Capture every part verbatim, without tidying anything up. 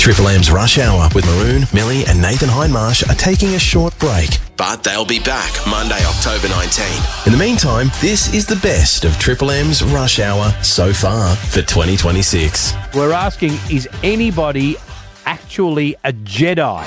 Triple M's Rush Hour with Maroon, Millie and Nathan Hindmarsh are taking a short break, but they'll be back Monday, October nineteenth. In the meantime, this is the best of Triple M's Rush Hour so far for twenty twenty-six. We're asking, is anybody actually a Jedi?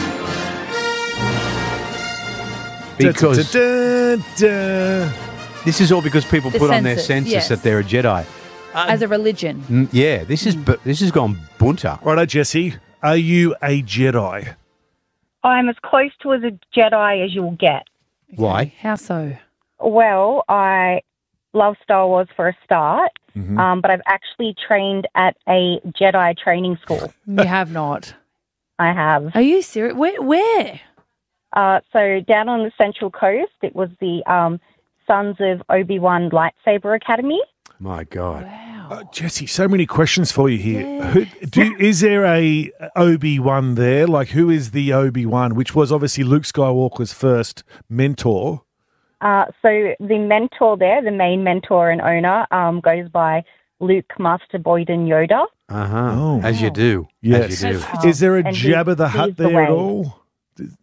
Because Da, da, da, da. this is all because people The put on their census, census yes. that they're a Jedi. As a religion. Mm, yeah, this is bu- this has gone bunter. Righto, Jesse, are you a Jedi? I'm as close to as a Jedi as you'll get. Why? How so? Well, I love Star Wars for a start, Mm-hmm. um, but I've actually trained at a Jedi training school. You have not. I have. Are you serious? Where? Where? Uh, so down on the Central Coast, it was the um, Sons of Obi-Wan Lightsaber Academy. My God. Wow. Uh, Jesse, so many questions for you here. Who, do, is there a Obi-Wan there? Like, who is the Obi-Wan, which was obviously Luke Skywalker's first mentor? Uh, so the mentor there, the main mentor and owner, um, goes by Luke Master Boyden Yoda. Uh-huh. Oh. As you do. Yes. As you do. Um, Is there a and he's- Jabba the Hutt he's the there at way. all? Is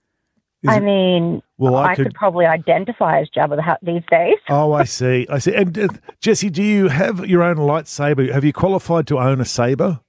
I it- mean, Well, I I could... could- probably identify as Jabba the Hutt these days. Oh, I see. I see. And uh, Jesse, do you have your own lightsaber? Have you qualified to own a saber?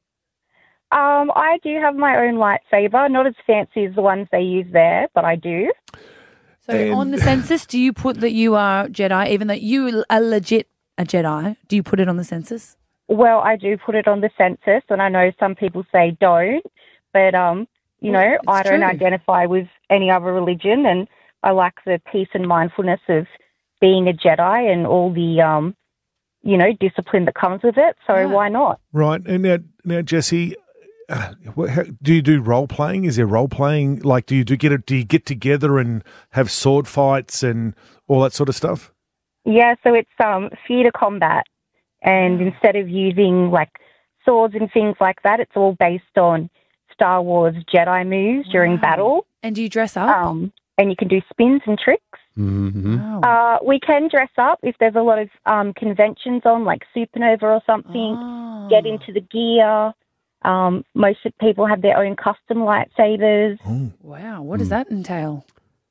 Um, I do have my own lightsaber, not as fancy as the ones they use there, but I do. So And- on the census, do you put that you are Jedi, even though you are legit a Jedi? Do you put it on the census? Well, I do put it on the census, and I know some people say don't, but, um, you Well, know, it's I don't true. identify with any other religion, and I like the peace and mindfulness of being a Jedi and all the, um, you know, discipline that comes with it, so Yeah. why not? Right. And now, now Jesse, uh, what, how, do you do role playing? Is there role playing? Like, do you do get a, do you get together and have sword fights and all that sort of stuff? Yeah, so it's um, theatre combat, and instead of using, like, swords and things like that, it's all based on Star Wars Jedi moves during Wow. battle. And do you dress up? Um, and you can do spins and tricks. Mm-hmm. Wow. Uh, we can dress up if there's a lot of um, conventions on, like Supernova or something. Oh. Get into the gear. Um, most of people have their own custom lightsabers. Oh. Wow. What does that entail?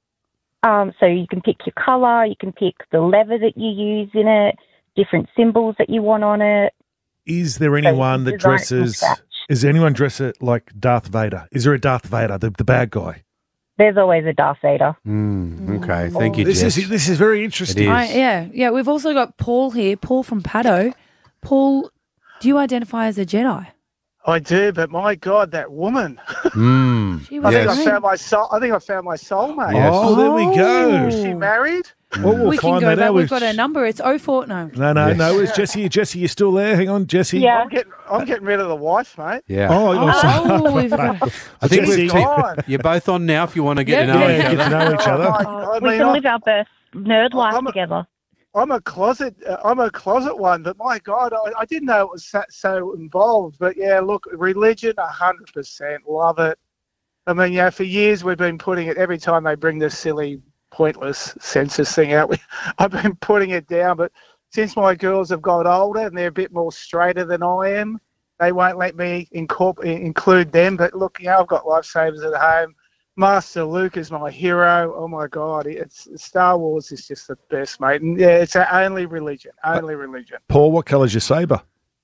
Um, so you can pick your colour. You can pick the leather that you use in it, different symbols that you want on it. Is there you anyone that design it from dresses? scratch. Is there anyone dress it like Darth Vader? Is there a Darth Vader, the, the bad guy? There's always a Darth Vader. Mm, okay. Thank you, This Jess. is this is very interesting. It is. I, yeah. Yeah. We've also got Paul here. Paul from Paddo. Paul, do you identify as a Jedi? I do, but my God, that woman! Mm. She I was think Yes. I found my soul. I think I found my soulmate. Yes. Oh, there we go. Is she married? Well, we'll we can find go that back. out. We've got her number. It's oh four. No. No, no, Yes. no. It's Jesse. Jesse, you still there? Hang on, Jesse. Yeah. I'm getting, I'm getting rid of the wife, mate. Yeah. Oh, oh, sorry. Oh, we've got, I think Jesse. we've Gone. you're both on now if you want to get Yeah, to know yeah, each get to other. know each other. I we mean, can I'm, live our best nerd life I'm a- together. I'm a closet. Uh, I'm a closet one, but my God, I, I didn't know it was so, so involved. But yeah, look, religion, a hundred percent, love it. I mean, yeah, for years we've been putting it. Every time they bring this silly, pointless census thing out, we, I've been putting it down. But since my girls have got older and they're a bit more straighter than I am, they won't let me incorp- include them. But look, you know, I've got lifesavers at home. Master Luke is my hero. Oh my God, it's Star Wars is just the best, mate. And yeah, it's our only religion, only religion. Paul, what colour's your saber?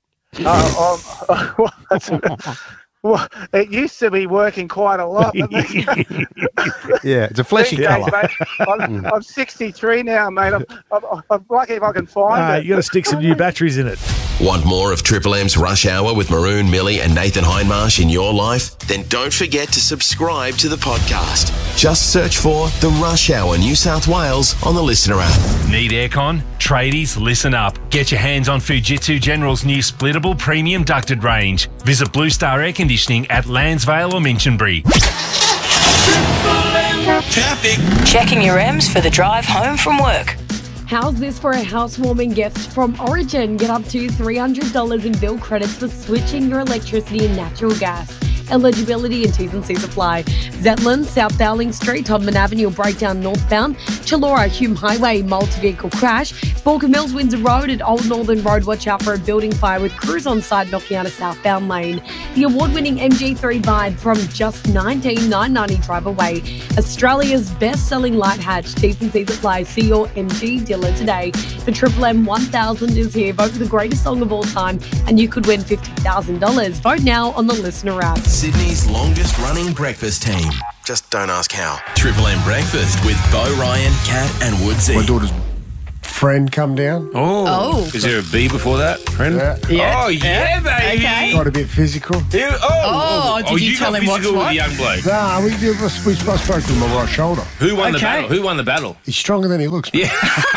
Oh, um, well, that's- well, it used to be working quite a lot. But these Yeah, it's a fleshy days, colour. mate, I'm, I'm sixty-three now, mate. I'm, I'm, I'm lucky if I can find Ah, it. you got to stick some new batteries in it. Want more of Triple M's Rush Hour with Maroon, Millie and Nathan Hindmarsh in your life? Then don't forget to subscribe to the podcast. Just search for The Rush Hour New South Wales on the Listener app. Need aircon? Tradies, listen up. Get your hands on Fujitsu General's new splittable premium ducted range. Visit Blue Star Air Conditioning at Landsvale or Minchinbury. Traffic. Checking your M's for the drive home from work. How's this for a housewarming gift from Origin? Get up to three hundred dollars in bill credits for switching your electricity and natural gas. Eligibility and T's and C's apply. Zetland, South Dowling Street, Todman Avenue, breakdown northbound. Chullora Hume Highway multi-vehicle crash. Balkan Mills Windsor Road at Old Northern Road. Watch out for a building fire with crews on site knocking out a southbound lane. The award-winning M G three Vibe from just nineteen thousand nine hundred ninety drive away. Australia's best-selling light hatch. T's and C's apply. See your M G dealer today. The Triple M one thousand is here. Vote for the greatest song of all time and you could win fifty thousand dollars. Vote now on the Listener app. Sydney's longest running breakfast team. Just don't ask how. Triple M Breakfast with Bo Ryan, Kat and Woodsy. My daughter's friend come down. Oh. Oh. Is there a B before that? Friend? Yeah. Yeah. Oh, yeah, baby. Okay. Got a bit physical. You- oh, Oh, did you you tell got him what's physical with what? the young bloke. Nah, we, we, we spoke to him on my right shoulder. Who won the Okay. battle? Who won the battle? He's stronger than he looks. Yeah.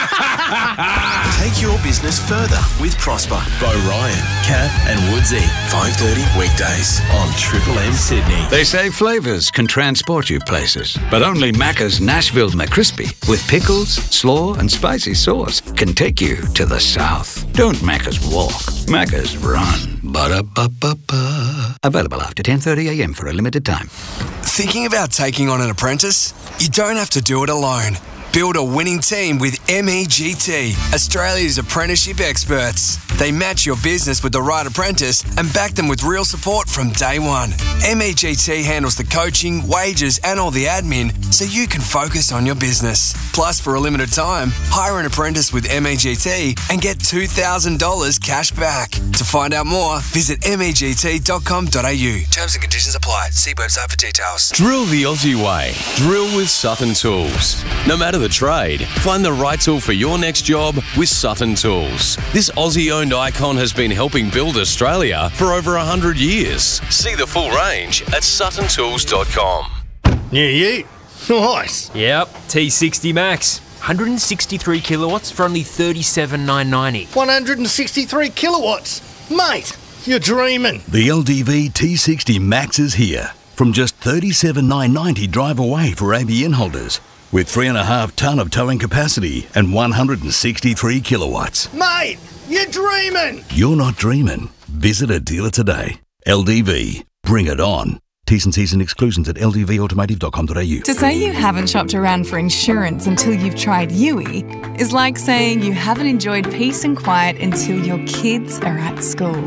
Take your business further with Prosper. Bo Ryan, Kat and Woodsy. five thirty weekdays on Triple M Sydney. They say flavours can transport you places, but only Macca's Nashville McCrispy with pickles, slaw and spicy sauce can take you to the south. Don't Macca's walk, Macca's run. Ba-da-ba-ba-ba. Available after ten thirty a m for a limited time. Thinking about taking on an apprentice? You don't have to do it alone. Build a winning team with M E G T, Australia's apprenticeship experts. They match your business with the right apprentice and back them with real support from day one. M E G T handles the coaching, wages and all the admin so you can focus on your business. Plus, for a limited time, hire an apprentice with M E G T and get two thousand dollars cash back. To find out more, visit m e g t dot com dot a u. Terms and conditions apply. See website for details. Drill the Aussie way. Drill with Sutton Tools. No matter the trade, find the right tool for your next job with Sutton Tools. This Aussie-owned icon has been helping build Australia for over one hundred years. See the full range at sutton tools dot com. Yeah, yeah. Nice. Yep, T sixty Max. one hundred sixty-three kilowatts for only thirty-seven thousand nine hundred ninety. one hundred sixty-three kilowatts. Mate, you're dreaming. The L D V T sixty Max is here. From just thirty-seven thousand nine hundred ninety drive away for A B N holders. With three and a half tonne of towing capacity and one hundred sixty-three kilowatts. Mate, you're dreaming. You're not dreaming. Visit a dealer today. L D V. Bring it on. T's and C's and exclusions at l d v automotive dot com dot a u. To say you haven't shopped around for insurance until you've tried Yui is like saying you haven't enjoyed peace and quiet until your kids are at school.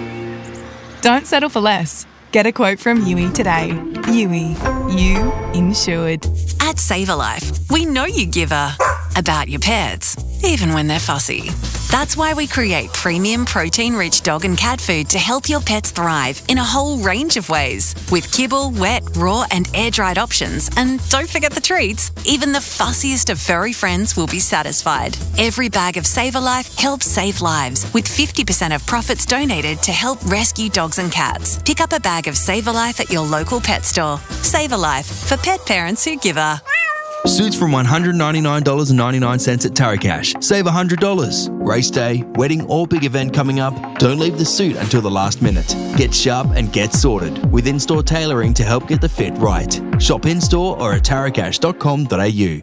Don't settle for less. Get a quote from Yui today. Yui. You insured. At Save a Life, we know you give a about your pets, even when they're fussy. That's why we create premium protein-rich dog and cat food to help your pets thrive in a whole range of ways. With kibble, wet, raw and air-dried options. And don't forget the treats. Even the fussiest of furry friends will be satisfied. Every bag of Save a Life helps save lives, with fifty percent of profits donated to help rescue dogs and cats. Pick up a bag of Save a Life at your local pet store. Save a Life, for pet parents who give a... Suits from one hundred ninety-nine dollars ninety-nine at Taracash. Save one hundred dollars. Race day, wedding or big event coming up? Don't leave the suit until the last minute. Get sharp and get sorted with in-store tailoring to help get the fit right. Shop in-store or at taracash dot com dot a u.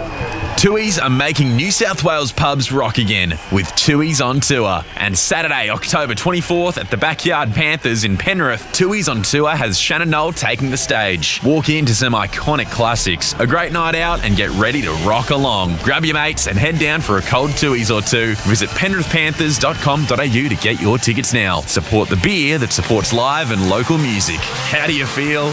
Tui's are making New South Wales pubs rock again with Tui's on Tour. And Saturday, October twenty-fourth at the Backyard Panthers in Penrith, Tui's on Tour has Shannon Knoll taking the stage. Walk into some iconic classics, a great night out and get ready to rock along. Grab your mates and head down for a cold Tui's or two. Visit penrith panthers dot com dot a u to get your tickets now. Support the beer that supports live and local music. How do you feel?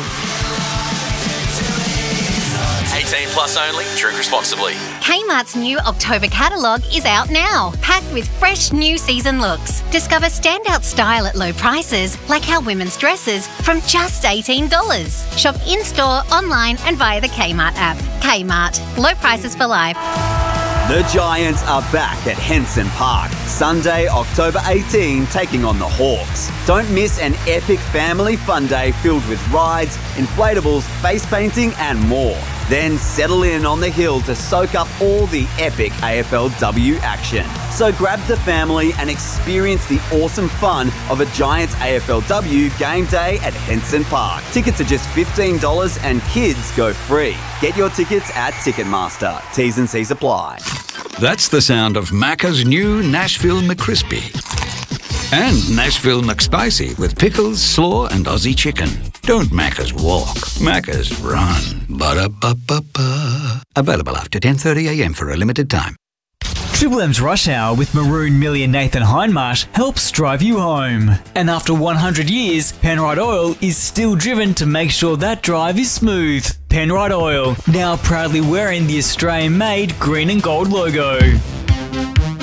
eighteen plus only. Drink responsibly. Kmart's new October catalogue is out now, packed with fresh new season looks. Discover standout style at low prices, like our women's dresses, from just eighteen dollars. Shop in-store, online and via the Kmart app. Kmart. Low prices for life. The Giants are back at Henson Park, Sunday, October eighteenth, taking on the Hawks. Don't miss an epic family fun day filled with rides, inflatables, face painting and more. Then settle in on the hill to soak up all the epic A F L W action. So grab the family and experience the awesome fun of a Giants A F L W game day at Henson Park. Tickets are just fifteen dollars and kids go free. Get your tickets at Ticketmaster. T's and C's apply. That's the sound of Macca's new Nashville McCrispy. And Nashville McSpicy with pickles, slaw and Aussie chicken. Don't Macca's walk, Macca's run. Ba-da-ba-ba-ba. Available after ten thirty a m for a limited time. Triple M's Rush Hour with Maroon, Millie and Nathan Hindmarsh helps drive you home. And after one hundred years, Penrite Oil is still driven to make sure that drive is smooth. Penrite Oil, now proudly wearing the Australian-made green and gold logo.